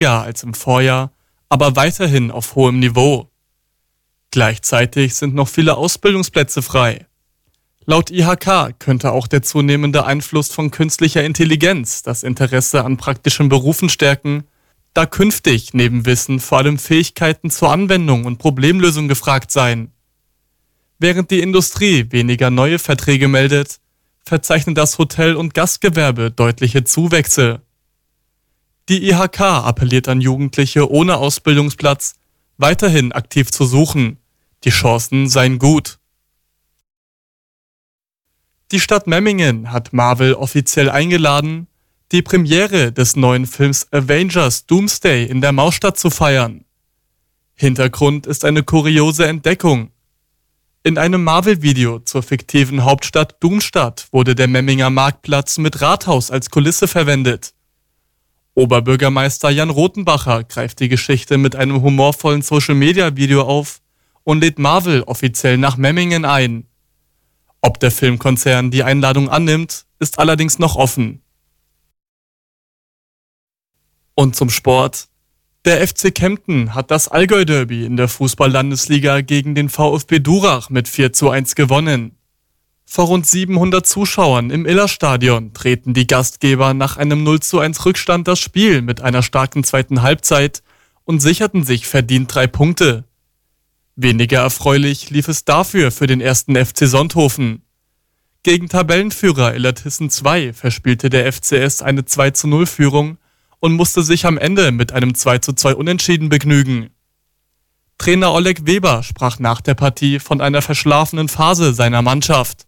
als im Vorjahr, aber weiterhin auf hohem Niveau. Gleichzeitig sind noch viele Ausbildungsplätze frei. Laut IHK könnte auch der zunehmende Einfluss von künstlicher Intelligenz das Interesse an praktischen Berufen stärken, da künftig neben Wissen vor allem Fähigkeiten zur Anwendung und Problemlösung gefragt seien. Während die Industrie weniger neue Verträge meldet, verzeichnet das Hotel- und Gastgewerbe deutliche Zuwächse. Die IHK appelliert an Jugendliche ohne Ausbildungsplatz, weiterhin aktiv zu suchen. Die Chancen seien gut. Die Stadt Memmingen hat Marvel offiziell eingeladen, die Premiere des neuen Films Avengers Doomsday in der Mausstadt zu feiern. Hintergrund ist eine kuriose Entdeckung. In einem Marvel-Video zur fiktiven Hauptstadt Doomstadt wurde der Memminger Marktplatz mit Rathaus als Kulisse verwendet. Oberbürgermeister Jan Rothenbacher greift die Geschichte mit einem humorvollen Social-Media-Video auf und lädt Marvel offiziell nach Memmingen ein. Ob der Filmkonzern die Einladung annimmt, ist allerdings noch offen. Und zum Sport. Der FC Kempten hat das Allgäu-Derby in der Fußball-Landesliga gegen den VfB Durach mit 4:1 gewonnen. Vor rund 700 Zuschauern im Illerstadion treten die Gastgeber nach einem 0:1 Rückstand das Spiel mit einer starken zweiten Halbzeit und sicherten sich verdient 3 Punkte. Weniger erfreulich lief es dafür für den 1. FC Sonthofen. Gegen Tabellenführer Illertissen 2 verspielte der FCS eine 2:0-Führung und musste sich am Ende mit einem 2:2 Unentschieden begnügen. Trainer Oleg Weber sprach nach der Partie von einer verschlafenen Phase seiner Mannschaft.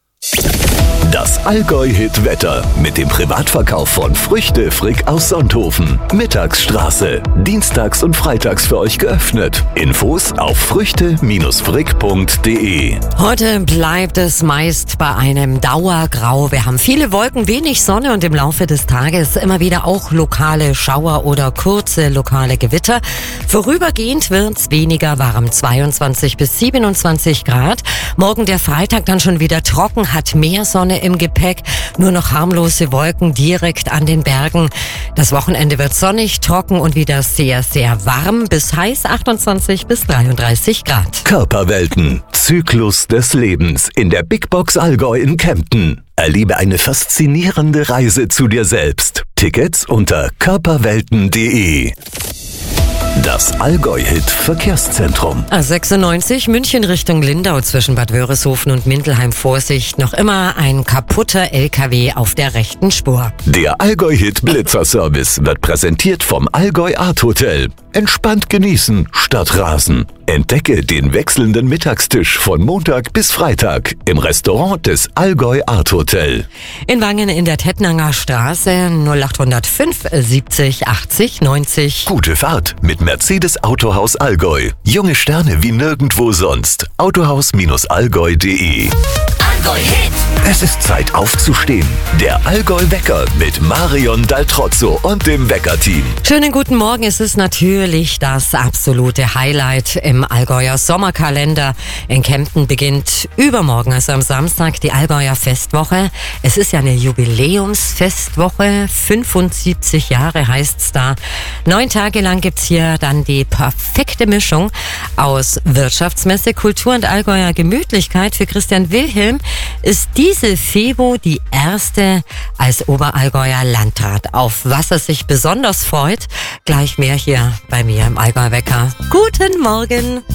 Das Allgäu-Hit-Wetter mit dem Privatverkauf von Früchte Frick aus Sonthofen. Mittagsstraße. Dienstags und freitags für euch geöffnet. Infos auf früchte-frick.de. Heute bleibt es meist bei einem Dauergrau. Wir haben viele Wolken, wenig Sonne und im Laufe des Tages immer wieder auch lokale Schauer oder kurze lokale Gewitter. Vorübergehend wird's weniger warm, 22 bis 27 Grad. Morgen der Freitag dann schon wieder trocken, hat mehr Sonne im Gepäck, nur noch harmlose Wolken direkt an den Bergen. Das Wochenende wird sonnig, trocken und wieder sehr, sehr warm, bis heiß 28 bis 33 Grad. Körperwelten. Zyklus des Lebens in der Big Box Allgäu in Kempten. Erlebe eine faszinierende Reise zu dir selbst. Tickets unter körperwelten.de. Das Allgäu-Hit-Verkehrszentrum. A96 München Richtung Lindau zwischen Bad Wörishofen und Mindelheim. Vorsicht, noch immer ein kaputter LKW auf der rechten Spur. Der Allgäu-Hit-Blitzer-Service wird präsentiert vom Allgäu Art Hotel. Entspannt genießen statt rasen. Entdecke den wechselnden Mittagstisch von Montag bis Freitag im Restaurant des Allgäu Art Hotel. In Wangen in der Tettnanger Straße 0805 70 80 90. Gute Fahrt mit Mercedes Autohaus Allgäu. Junge Sterne wie nirgendwo sonst. Autohaus-allgäu.de. Allgäu Hit. Es ist Zeit aufzustehen. Der Allgäu-Wecker mit Marion Daltrozzo und dem Wecker-Team. Schönen guten Morgen. Es ist natürlich das absolute Highlight im Allgäuer Sommerkalender. In Kempten beginnt übermorgen, also am Samstag, die Allgäuer Festwoche. Es ist ja eine Jubiläumsfestwoche. 75 Jahre heißt's da. 9 Tage lang gibt's hier dann die perfekte Mischung aus Wirtschaftsmesse, Kultur und Allgäuer Gemütlichkeit. Für Christian Wilhelm ist diese FEBO die erste als Oberallgäuer Landrat. Auf was er sich besonders freut, gleich mehr hier bei mir im Allgäu-Wecker. Guten Morgen!